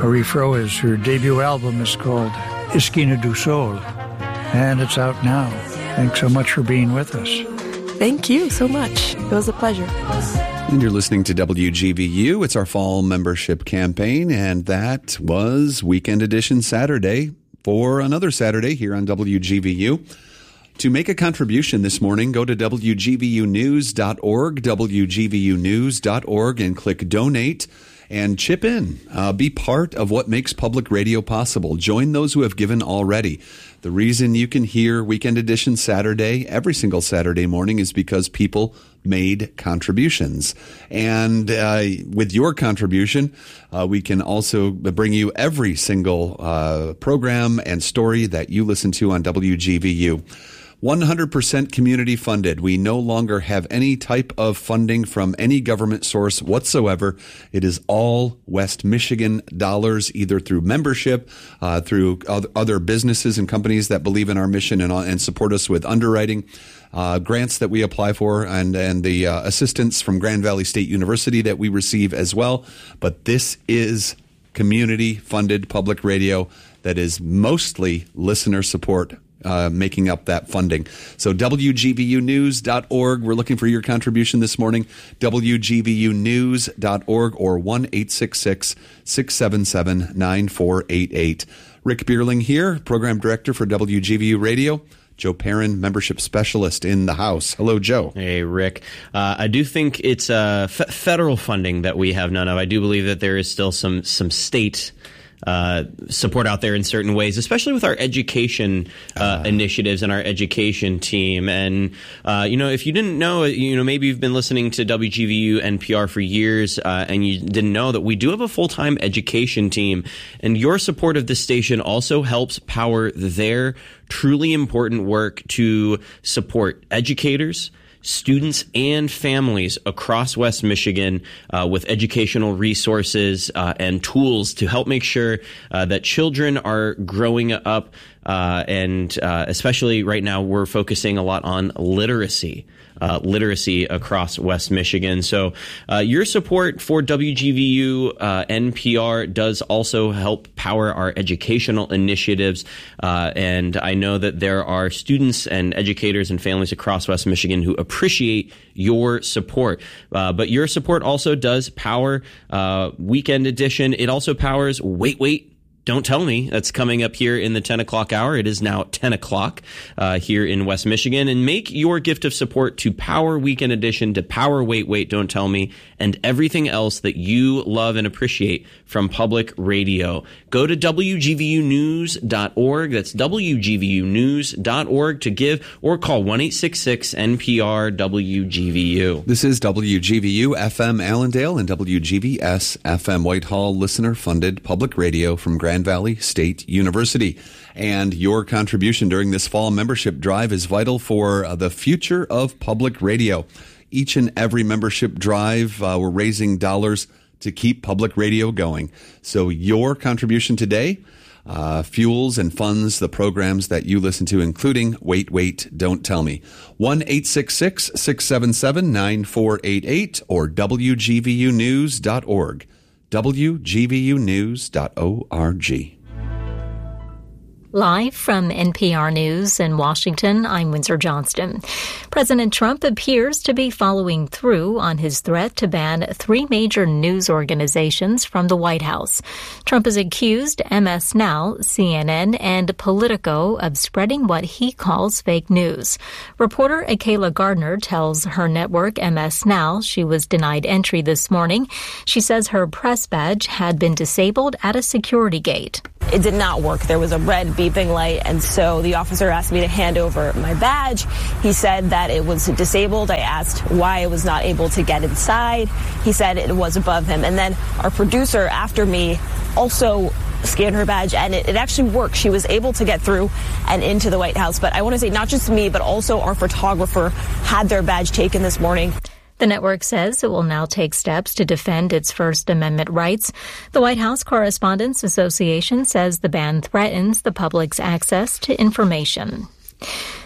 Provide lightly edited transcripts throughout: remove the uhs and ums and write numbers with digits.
Marie Froes, her debut album is called Esquina do Sol, and it's out now. Thanks so much for being with us. Thank you so much. It was a pleasure. And you're listening to WGVU. It's our fall membership campaign, and that was Weekend Edition Saturday for another Saturday here on WGVU. To make a contribution this morning, go to WGVUnews.org, WGVUnews.org, and click Donate and chip in. Be part of what makes public radio possible. Join those who have given already. The reason you can hear Weekend Edition Saturday, every single Saturday morning, is because people made contributions. And with your contribution, we can also bring you every single program and story that you listen to on WGVU. 100% community funded. We no longer have any type of funding from any government source whatsoever. It is all West Michigan dollars, either through membership, through other businesses and companies that believe in our mission and support us with underwriting, grants that we apply for, and the assistance from Grand Valley State University that we receive as well. But this is community funded public radio that is mostly listener support, making up that funding. So WGVUnews.org. We're looking for your contribution this morning. WGVUnews.org or 1-866-677-9488. Rick Bierling here, Program Director for WGVU Radio. Joe Perrin, Membership Specialist in the House. Hello, Joe. Hey, Rick. I do think it's federal funding that we have none of. I do believe that there is still some state support out there in certain ways, especially with our education initiatives and our education team. And, if you didn't know, maybe you've been listening to WGVU NPR for years and you didn't know that we do have a full-time education team. And your support of this station also helps power their truly important work to support educators, students and families across West Michigan with educational resources and tools to help make sure that children are growing up. And especially right now, we're focusing a lot on literacy across West Michigan. So your support for WGVU NPR does also help power our educational initiatives. And I know that there are students and educators and families across West Michigan who appreciate your support. But your support also does power Weekend Edition. It also powers Wait, Don't Tell Me. That's coming up here in the 10 o'clock hour. It is now 10 o'clock here in West Michigan. And make your gift of support to power Weekend Edition, to power Wait, Don't Tell Me, and everything else that you love and appreciate from public radio. Go to WGVUnews.org. That's WGVUnews.org to give, or call 1-866-NPR-WGVU. This is WGVU FM Allendale and WGVS FM Whitehall, listener-funded public radio from Grand Valley State University. And your contribution during this fall membership drive is vital for the future of public radio. Each and every membership drive, we're raising dollars to keep public radio going. So your contribution today fuels and funds the programs that you listen to, including Wait, Don't Tell Me. 1-866-677-9488 or WGVUnews.org. WGVUnews.org. Live from NPR News in Washington, I'm Windsor Johnston. President Trump appears to be following through on his threat to ban 3 major news organizations from the White House. Trump has accused MS Now, CNN, and Politico of spreading what he calls fake news. Reporter Akayla Gardner tells her network MS Now she was denied entry this morning. She says her press badge had been disabled at a security gate. It did not work. There was a red beeping light, and so the officer asked me to hand over my badge. He said that it was disabled. I asked why I was not able to get inside. He said it was above him. And then our producer after me also scanned her badge, and it actually worked. She was able to get through and into the White House. But I want to say not just me, but also our photographer had their badge taken this morning. The network says it will now take steps to defend its First Amendment rights. The White House Correspondents Association says the ban threatens the public's access to information.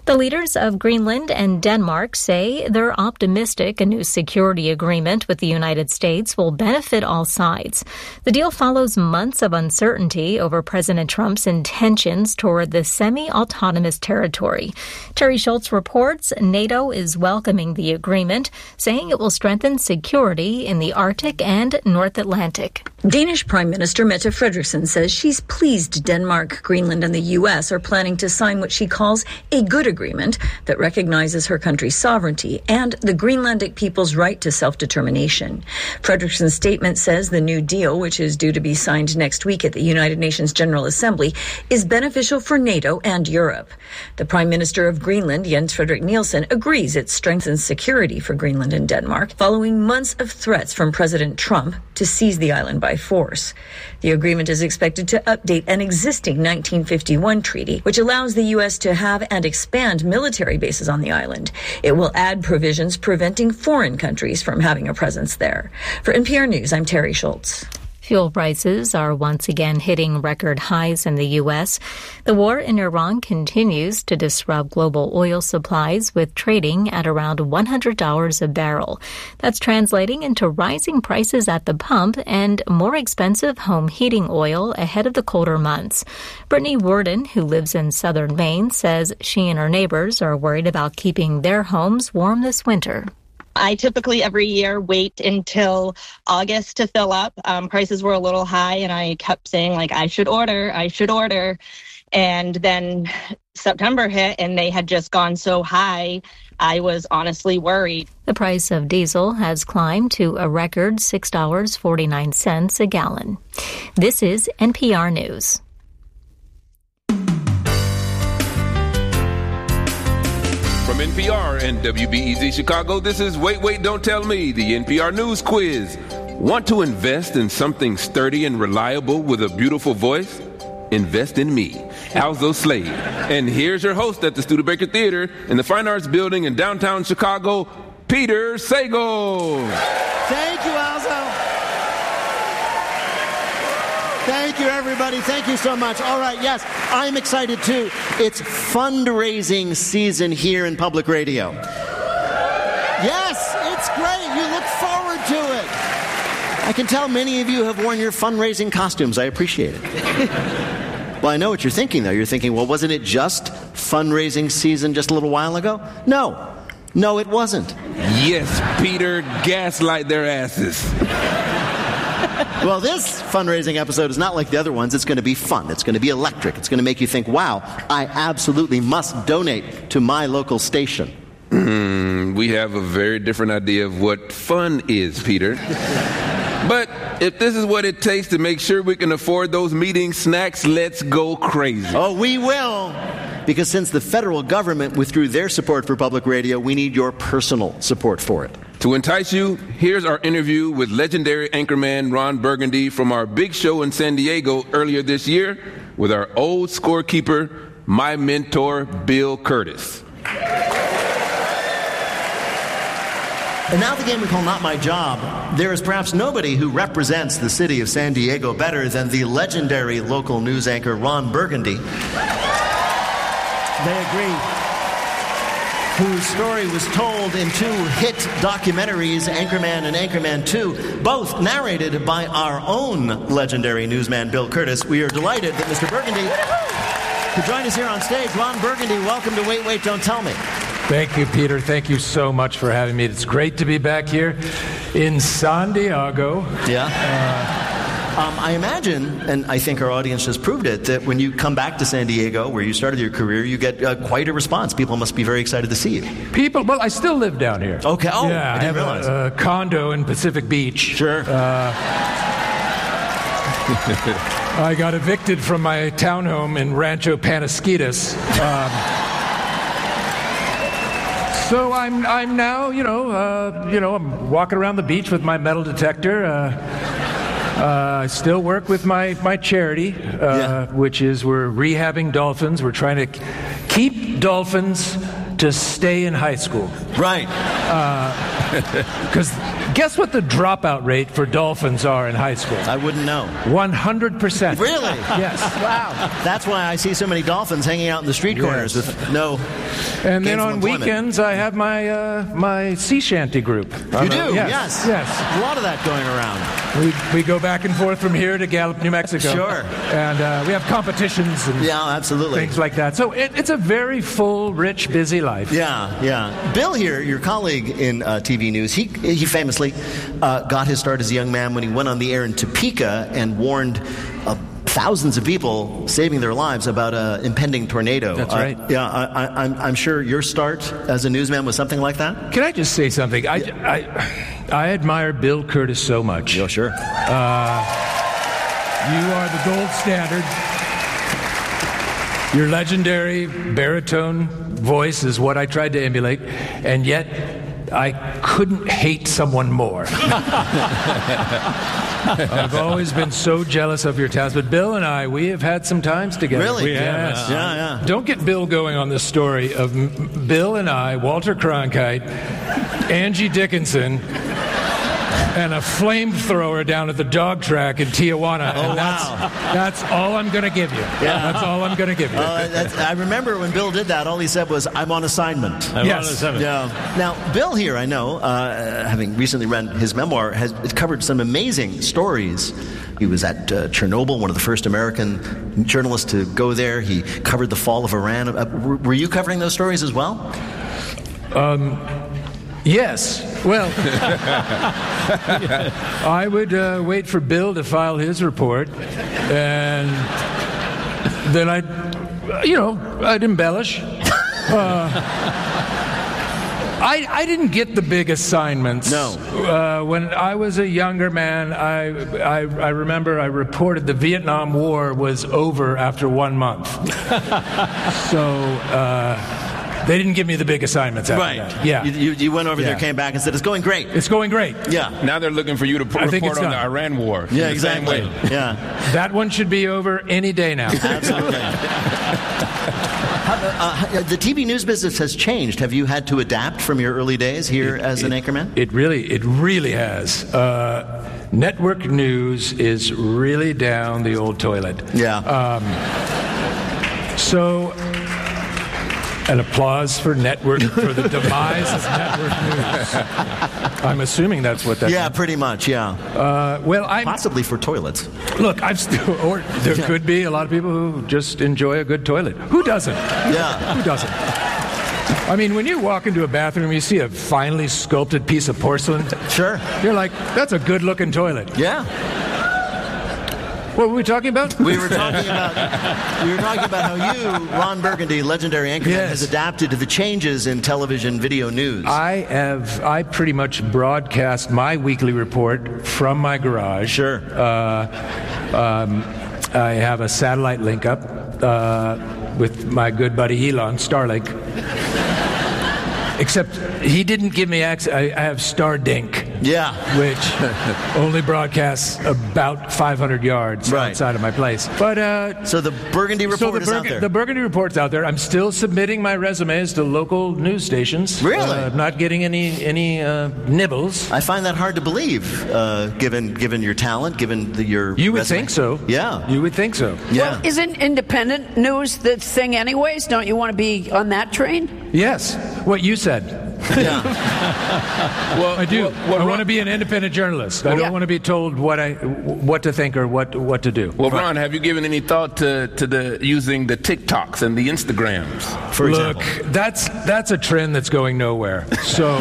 The leaders of Greenland and Denmark say they're optimistic a new security agreement with the United States will benefit all sides. The deal follows months of uncertainty over President Trump's intentions toward the semi-autonomous territory. Terry Schultz reports NATO is welcoming the agreement, saying it will strengthen security in the Arctic and North Atlantic. Danish Prime Minister Mette Frederiksen says she's pleased Denmark, Greenland, and the U.S. are planning to sign what she calls a good agreement that recognizes her country's sovereignty and the Greenlandic people's right to self-determination. Frederiksen's statement says the new deal, which is due to be signed next week at the United Nations General Assembly, is beneficial for NATO and Europe. The Prime Minister of Greenland, Jens Frederik Nielsen, agrees it strengthens security for Greenland and Denmark following months of threats from President Trump to seize the island by force. The agreement is expected to update an existing 1951 treaty, which allows the U.S. to have and expand military bases on the island. It will add provisions preventing foreign countries from having a presence there. For NPR News, I'm Terry Schultz. Fuel prices are once again hitting record highs in the U.S. The war in Iran continues to disrupt global oil supplies, with trading at around $100 a barrel. That's translating into rising prices at the pump and more expensive home heating oil ahead of the colder months. Brittany Worden, who lives in southern Maine, says she and her neighbors are worried about keeping their homes warm this winter. I typically every year wait until August to fill up. Prices were a little high and I kept saying I should order. And then September hit and they had just gone so high. I was honestly worried. The price of diesel has climbed to a record $6.49 a gallon. This is NPR News. From NPR and WBEZ Chicago, this is Wait, Don't Tell Me, the NPR News Quiz. Want to invest in something sturdy and reliable with a beautiful voice? Invest in me, Alzo Slade. And here's your host at the Studebaker Theater in the Fine Arts Building in downtown Chicago, Peter Sagal. Thank you, Alzo. Thank you, everybody. Thank you so much. All right, yes, I'm excited, too. It's fundraising season here in public radio. Yes, it's great. You look forward to it. I can tell many of you have worn your fundraising costumes. I appreciate it. Well, I know what you're thinking, though. You're thinking, well, wasn't it just fundraising season just a little while ago? No, it wasn't. Yes, Peter, gaslight their asses. Well, this fundraising episode is not like the other ones. It's going to be fun. It's going to be electric. It's going to make you think, wow, I absolutely must donate to my local station. We have a very different idea of what fun is, Peter. But if this is what it takes to make sure we can afford those meeting snacks, let's go crazy. Oh, we will. Because since the federal government withdrew their support for public radio, we need your personal support for it. To entice you, here's our interview with legendary anchorman Ron Burgundy from our big show in San Diego earlier this year with our old scorekeeper, my mentor, Bill Curtis. And now the game we call Not My Job. There is perhaps nobody who represents the city of San Diego better than the legendary local news anchor Ron Burgundy. They agree. Whose story was told in two hit documentaries, Anchorman and Anchorman 2, both narrated by our own legendary newsman, Bill Curtis. We are delighted that Mr. Burgundy could join us here on stage. Ron Burgundy, welcome to Wait, Don't Tell Me. Thank you, Peter. Thank you so much for having me. It's great to be back here in San Diego. Yeah. I imagine, and I think our audience has proved it, that when you come back to San Diego, where you started your career, you get quite a response. People must be very excited to see you. Well, I still live down here. Okay. Oh, yeah, I didn't realize. A condo in Pacific Beach. Sure. I got evicted from my townhome in Rancho Panasquitas. So I'm now, I'm walking around the beach with my metal detector. I still work with my charity, which is we're rehabbing dolphins. We're trying to keep dolphins to stay in high school. Right. Because Guess what the dropout rate for dolphins are in high school? I wouldn't know. 100%. Really? Yes. Wow. That's why I see so many dolphins hanging out in the street corners with no. And then on employment. weekends, I have my sea shanty group. You do? Yes. A lot of that going around. We go back and forth from here to Gallup, New Mexico. Sure. And we have competitions and absolutely. things like that. So it's a very full, rich, busy life. Yeah. Bill here, your colleague in TV news, he famously got his start as a young man when he went on the air in Topeka and warned thousands of people, saving their lives, about an impending tornado. That's right. I'm sure your start as a newsman was something like that? Can I just say something? I admire Bill Curtis so much. Yeah, sure. You are the gold standard. Your legendary baritone voice is what I tried to emulate, and yet I couldn't hate someone more. I've always been so jealous of your talents, but Bill and I, we have had some times together. Really? We have. Yes. Yeah. Don't get Bill going on this story of Bill and I, Walter Cronkite, Angie Dickinson, and a flamethrower down at the dog track in Tijuana. Oh, and that's all I'm going to give you. Yeah. That's all I'm going to give you. I remember when Bill did that, all he said was, "I'm on assignment." Yes. Yeah. Now, Bill here, I know, having recently read his memoir, has covered some amazing stories. He was at Chernobyl, one of the first American journalists to go there. He covered the fall of Iran. Were you covering those stories as well? Yes. Well, I would wait for Bill to file his report, and then I'd embellish. I didn't get the big assignments. No. When I was a younger man, I remember I reported the Vietnam War was over after 1 month. So they didn't give me the big assignments after that. Yeah. You went over there, came back, and said, "It's going great." It's going great. Yeah. Now they're looking for you to report on the Iran war. Yeah, the same exactly. way. Yeah. That one should be over any day now. Absolutely. The TV news business has changed. Have you had to adapt from your early days here as an anchorman? It really has. Network news is really down the old toilet. Yeah. So, an applause for the demise of network news. I'm assuming that's what that Yeah, means. pretty much, yeah. Possibly for toilets. Look, there could be a lot of people who just enjoy a good toilet. Who doesn't? Yeah. Who doesn't? I mean, when you walk into a bathroom, you see a finely sculpted piece of porcelain. Sure. You're like, that's a good-looking toilet. Yeah. What were we talking about? We were talking about how you, Ron Burgundy, legendary anchorman, has adapted to the changes in television video news. I pretty much broadcast my weekly report from my garage. Sure. I have a satellite link up with my good buddy Elon Starlink. Except he didn't give me access. I have Stardink. Yeah. Which only broadcasts about 500 yards outside of my place. But so the Burgundy Report is out there. The Burgundy Report's out there. I'm still submitting my resumes to local news stations. Really? Not getting any nibbles. I find that hard to believe, given your talent, given your You would resume. think so. Yeah. You would think so. Yeah. Well, isn't independent news the thing anyways? Don't you want to be on that train? Yes. What you said. Yeah. Well, I do. I want to be an independent journalist. I don't want to be told what to think or what to do. Well, Ron, have you given any thought to using the TikToks and the Instagrams, for example? Look, that's a trend that's going nowhere. So.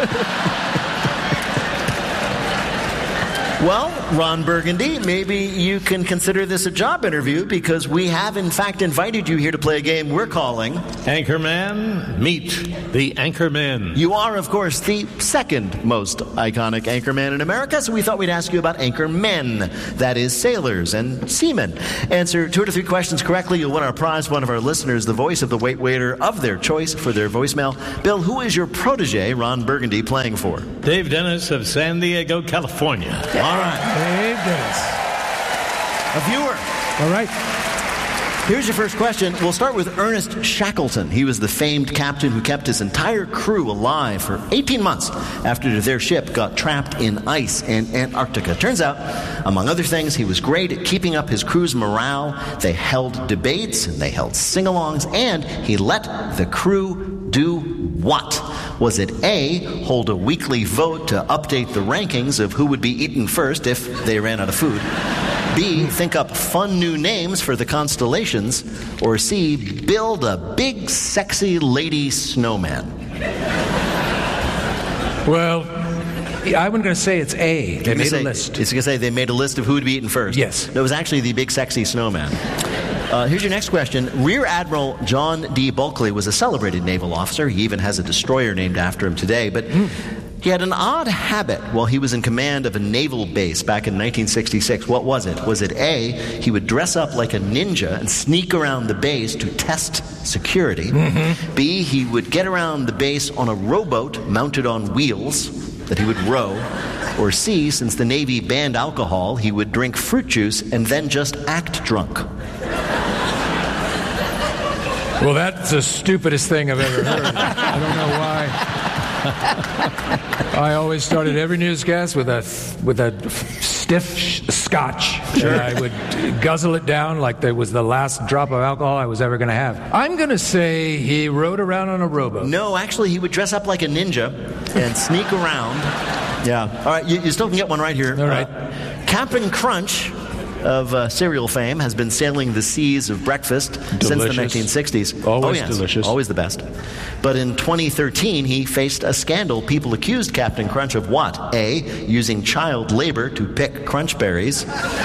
Well, Ron Burgundy, maybe you can consider this a job interview, because we have, in fact, invited you here to play a game we're calling Anchorman Meet the Anchorman. You are, of course, the second most iconic anchorman in America, so we thought we'd ask you about anchormen, that is, sailors and seamen. Answer 2 to 3 questions correctly, you'll win our prize. One of our listeners, the voice of the wait waiter of their choice for their voicemail. Bill, who is your protege, Ron Burgundy, playing for? Dave Dennis of San Diego, California. All right. Dave Dennis. A viewer. All right. Here's your first question. We'll start with Ernest Shackleton. He was the famed captain who kept his entire crew alive for 18 months after their ship got trapped in ice in Antarctica. Turns out, among other things, he was great at keeping up his crew's morale. They held debates, and they held sing-alongs, and he let the crew do what? Was it A, hold a weekly vote to update the rankings of who would be eaten first if they ran out of food? B, think up fun new names for the constellations? Or C, build a big, sexy lady snowman? Well, I'm going to say it's A. They made a list. It's going to say they made a list of who would be eaten first. Yes. That was actually the big, sexy snowman. Here's your next question. Rear Admiral John D. Bulkley was a celebrated naval officer. He even has a destroyer named after him today. But he had an odd habit while he was in command of a naval base back in 1966. What was it? Was it A, he would dress up like a ninja and sneak around the base to test security? B, he would get around the base on a rowboat mounted on wheels that he would row? Or C, since the Navy banned alcohol, he would drink fruit juice and then just act drunk? Well, that's the stupidest thing I've ever heard. I don't know why. I always started every newscast with a stiff scotch. Sure. And I would guzzle it down like it was the last drop of alcohol I was ever going to have. I'm going to say he rode around on a rowboat. No, actually, he would dress up like a ninja and sneak around. Yeah. All right, you still can get one right here. All right. Captain Crunch of cereal fame has been sailing the seas of breakfast since the 1960s. Always delicious. Always the best. But in 2013, he faced a scandal. People accused Captain Crunch of what? A, using child labor to pick crunch berries.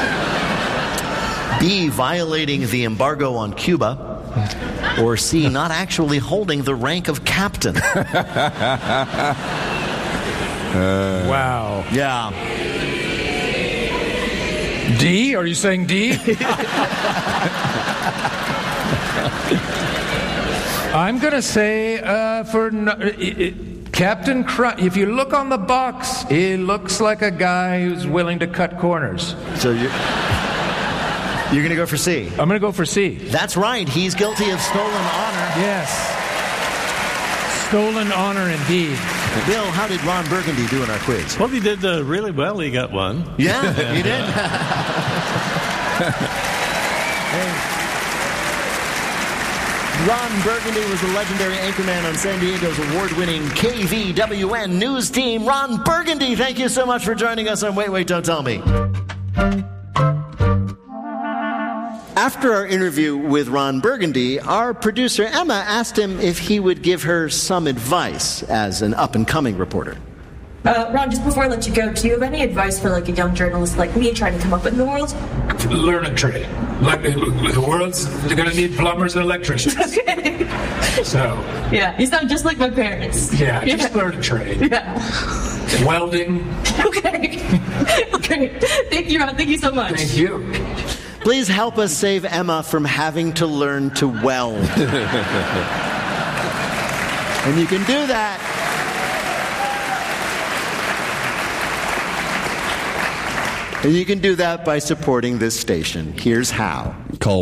B, violating the embargo on Cuba. Or C, not actually holding the rank of captain. Wow. Yeah. D? Are you saying D? I'm going to say Captain Crunch. If you look on the box, he looks like a guy who's willing to cut corners. So you're going to go for C? I'm going to go for C. That's right. He's guilty of stolen honor. Yes. Stolen honor indeed. Bill, how did Ron Burgundy do in our quiz? Well, he did really well. He got one. Yeah, he did. Ron Burgundy was the legendary anchorman on San Diego's award-winning KVWN news team. Ron Burgundy, thank you so much for joining us on Wait, Wait, Don't Tell Me. After our interview with Ron Burgundy, our producer Emma asked him if he would give her some advice as an up-and-coming reporter. Ron, just before I let you go, do you have any advice for a young journalist like me trying to come up in the world? Learn a trade. Like the world's going to need plumbers and electricians. Okay. So. Yeah, you sound just like my parents. Yeah, just learn a trade. Yeah. Welding. Okay. Great. Thank you, Ron. Thank you so much. Thank you. Please help us save Emma from having to learn to weld. And you can do that. And you can do that by supporting this station. Here's how. Call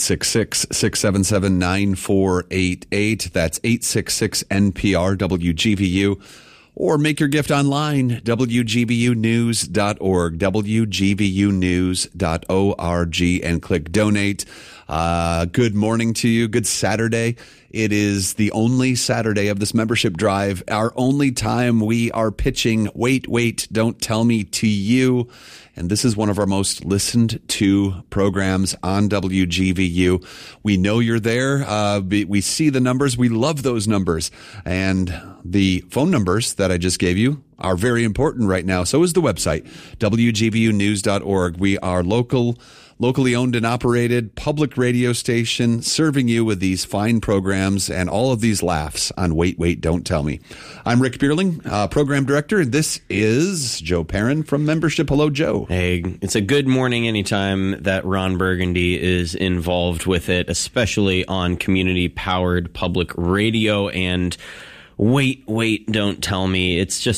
1-866-677-9488. That's 866-NPR-WGVU. Or make your gift online, WGVUnews.org, WGVUnews.org, and click donate. Good morning to you. Good Saturday. It is the only Saturday of this membership drive, our only time we are pitching Wait, Wait, Don't Tell Me to you. And this is one of our most listened to programs on WGVU. We know you're there. We see the numbers. We love those numbers. And the phone numbers that I just gave you are very important right now. So is the website, WGVUnews.org. We are locally owned and operated public radio station serving you with these fine programs and all of these laughs on Wait, Wait, Don't Tell Me. I'm Rick Bierling, program director, and this is Joe Perrin from membership. Hello, Joe. Hey, it's a good morning anytime that Ron Burgundy is involved with it, especially on community-powered public radio and Wait, Wait, Don't Tell Me. It's